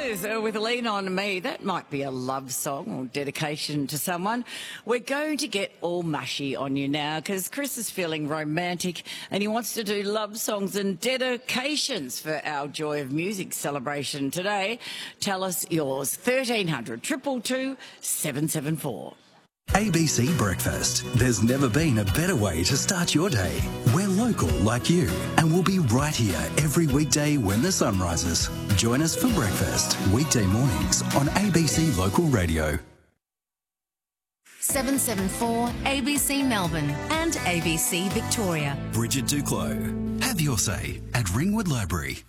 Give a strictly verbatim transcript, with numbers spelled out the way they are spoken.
Brothers uh, with Lean On Me. That might be a love song or dedication to someone. We're going to get all mushy on you now because Chris is feeling romantic and he wants to do love songs and dedications for our Joy of Music celebration today. Tell us yours. thirteen hundred, two two two, seven seven four. A B C Breakfast. There's never been a better way to start your day. We're local like you, and we'll be right here every weekday when the sun rises. Join us for breakfast, weekday mornings on A B C Local Radio. seven seven four A B C Melbourne and A B C Victoria. Bridget Duclos. Have your say at Ringwood Library.